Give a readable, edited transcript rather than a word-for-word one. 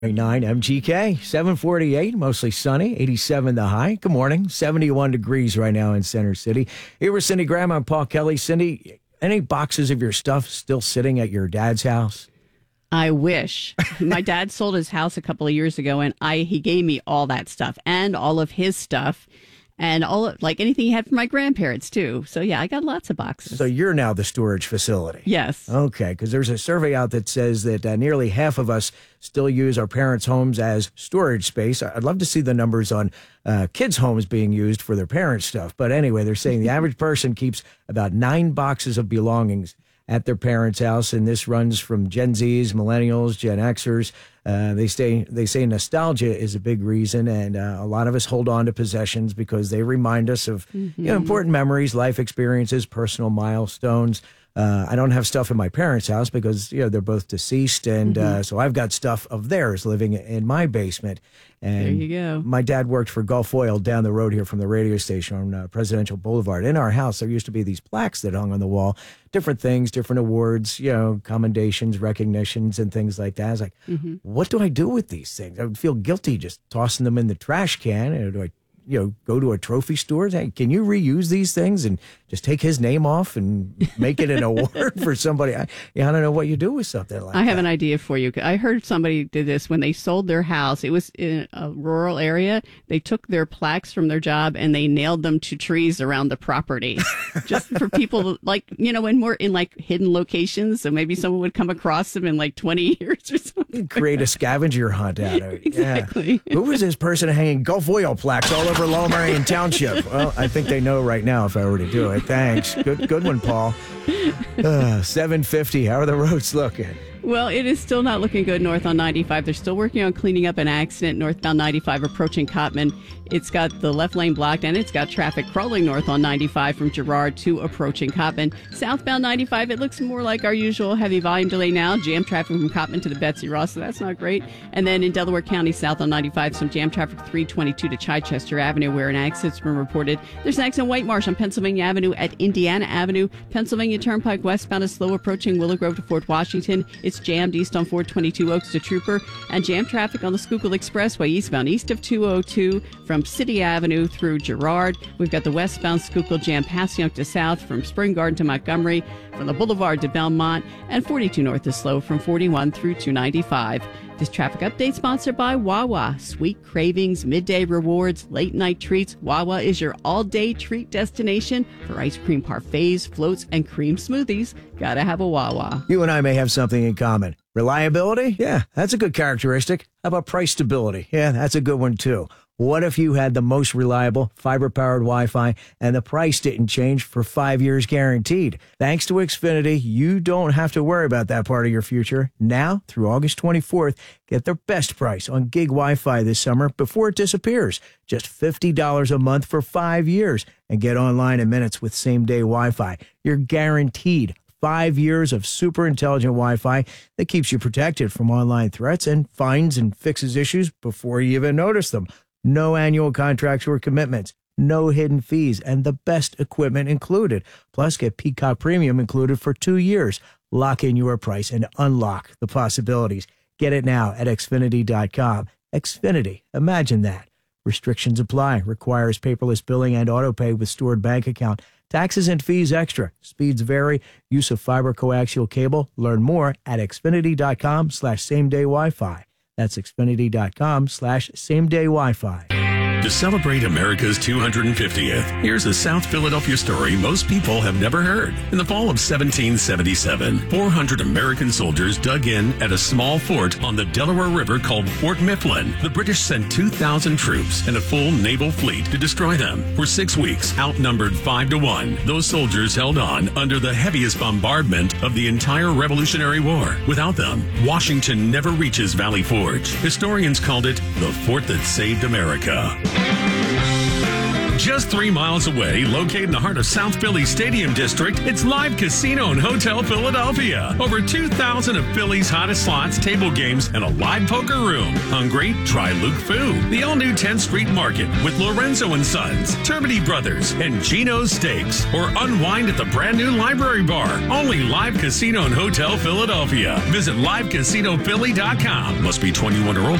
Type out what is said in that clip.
9 MGK, 748, mostly sunny, 87 the high. Good morning, 71 degrees right now in Center City. Here with Cindy Graham, I'm Paul Kelly. Cindy, any boxes of your stuff still sitting at your dad's house? I wish. My dad sold his house a couple of years ago, and he gave me all that stuff and all of his stuff. And anything he had from my grandparents, too. So, yeah, I got lots of boxes. So you're now the storage facility? Yes. Okay, because there's a survey out that says that nearly half of us still use our parents' homes as storage space. I'd love to see the numbers on kids' homes being used for their parents' stuff. But anyway, they're saying the average person keeps about 9 boxes of belongings at their parents' house, and this runs from Gen Zs, Millennials, Gen Xers. They say nostalgia is a big reason, and a lot of us hold on to possessions because they remind us of important memories, life experiences, personal milestones. I don't have stuff in my parents' house because they're both deceased, and so I've got stuff of theirs living in my basement. And there you go. My dad worked for Gulf Oil down the road here from the radio station on Presidential Boulevard. In our house, there used to be these plaques that hung on the wall, different things, different awards, commendations, recognitions, and things like that. I was like, what do I do with these things? I would feel guilty just tossing them in the trash can. Or do I go to a trophy store? Hey, can you reuse these things and just take his name off and make it an award for somebody? I don't know what you do with something like that. I have an idea for you. I heard somebody did this when they sold their house. It was in a rural area. They took their plaques from their job and they nailed them to trees around the property, just for people in more in hidden locations. So maybe someone would come across them in 20 years or something. Create a scavenger hunt out of it. Exactly. Yeah. Who was this person hanging Gulf Oil plaques all over Lower Merion Township? Well, I think they know right now if I were to do it. Thanks. Good one, Paul. 750. How are the roads looking? Well, it is still not looking good north on 95. They're still working on cleaning up an accident northbound 95 approaching Cottman. It's got the left lane blocked, and it's got traffic crawling north on 95 from Girard to approaching Cottman. Southbound 95, it looks more like our usual heavy volume delay now. Jam traffic from Cottman to the Betsy Ross, so that's not great. And then in Delaware County, south on 95, some jam traffic 322 to Chichester Avenue, where an accident's been reported. There's an accident in White Marsh on Pennsylvania Avenue at Indiana Avenue. Pennsylvania Turnpike westbound is slow approaching Willow Grove to Fort Washington. It's jammed east on 422 Oaks to Trooper, and jam traffic on the Schuylkill Expressway eastbound east of 202 from City Avenue through Girard. We've got the westbound Schuylkill jam past Yonk to South from Spring Garden to Montgomery, from the Boulevard to Belmont, and 42 North is slow from 41 through 295. This traffic update sponsored by Wawa. Sweet cravings, midday rewards, late night treats. Wawa is your all-day treat destination for ice cream parfaits, floats, and cream smoothies. Gotta have a Wawa. You and I may have something in common. Reliability? Yeah, that's a good characteristic. How about price stability? Yeah, that's a good one too. What if you had the most reliable fiber-powered Wi-Fi and the price didn't change for 5 years guaranteed? Thanks to Xfinity, you don't have to worry about that part of your future. Now, through August 24th, get the best price on gig Wi-Fi this summer before it disappears. Just $50 a month for 5 years. And get online in minutes with same-day Wi-Fi. You're guaranteed 5 years of super intelligent Wi-Fi that keeps you protected from online threats and finds and fixes issues before you even notice them. No annual contracts or commitments, no hidden fees, and the best equipment included. Plus, get Peacock Premium included for 2 years. Lock in your price and unlock the possibilities. Get it now at Xfinity.com. Xfinity, imagine that. Restrictions apply. Requires paperless billing and autopay with stored bank account. Taxes and fees extra. Speeds vary. Use of fiber coaxial cable. Learn more at Xfinity.com/same-day Wi-Fi. That's Xfinity.com/same-day Wi-Fi. To celebrate America's 250th, here's a South Philadelphia story most people have never heard. In the fall of 1777, 400 American soldiers dug in at a small fort on the Delaware River called Fort Mifflin. The British sent 2,000 troops and a full naval fleet to destroy them. For 6 weeks, outnumbered 5-1, those soldiers held on under the heaviest bombardment of the entire Revolutionary War. Without them, Washington never reaches Valley Forge. Historians called it the fort that saved America. Just 3 miles away, located in the heart of South Philly Stadium District, it's Live Casino and Hotel Philadelphia. Over 2,000 of Philly's hottest slots, table games, and a live poker room. Hungry? Try Luke Fu. The all-new 10th Street Market with Lorenzo and Sons, Termity Brothers, and Gino's Steaks. Or unwind at the brand new Library Bar. Only Live Casino and Hotel Philadelphia. Visit livecasinophilly.com. Must be 21 or older.